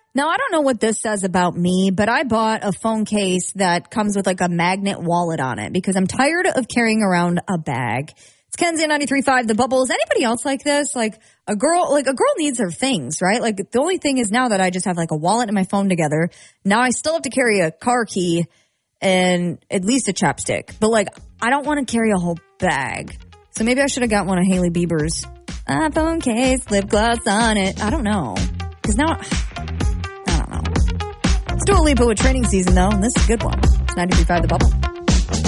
Now, I don't know what this says about me, but I bought a phone case that comes with like a magnet wallet on it because I'm tired of carrying around a bag. It's Kenzie at 93.5 The Bubble. Is anybody else like this? Like a girl needs her things, right? Like the only thing is now that I just have like a wallet and my phone together. Now I still have to carry a car key and at least a chapstick. But like I don't want to carry a whole bag. So maybe I should have got one of Hailey Bieber's iPhone case, lip gloss on it. I don't know. Because now, I don't know. Let's do a Lipa with training season though. And this is a good one. It's 93.5 The Bubble.